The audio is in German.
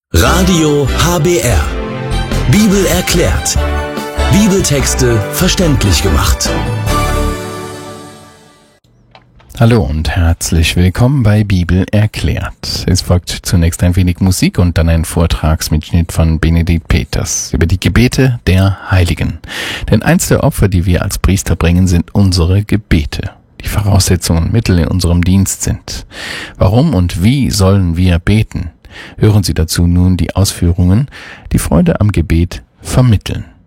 Radio HBR. Bibel erklärt. Bibeltexte verständlich gemacht. Hallo und herzlich willkommen bei Bibel erklärt. Es folgt zunächst ein wenig Musik und dann ein Vortragsmitschnitt von Benedikt Peters über die Gebete der Heiligen. Denn eins der Opfer, die wir als Priester bringen, sind unsere Gebete. Die Voraussetzungen und Mittel in unserem Dienst sind. Warum und wie sollen wir beten? Hören Sie dazu nun die Ausführungen, die Freude am Gebet vermitteln.